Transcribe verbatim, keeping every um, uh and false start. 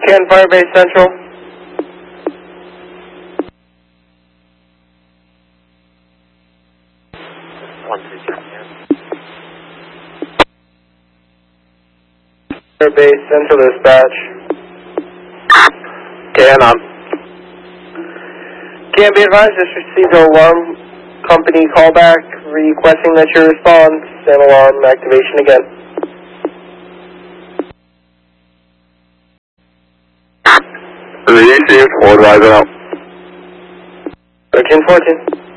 Can Firebase Central. One two check in. Firebase Central Dispatch. Can on. Can be advised, just received an alarm company callback requesting that you respond and alarm activation again. The E C, what advisor out? thirteen fourteen.